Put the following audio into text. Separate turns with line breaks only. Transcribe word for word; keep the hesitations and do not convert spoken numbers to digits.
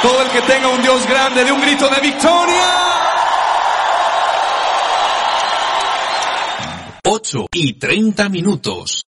Todo el que tenga un Dios grande, de un grito de victoria.
ocho y treinta minutos.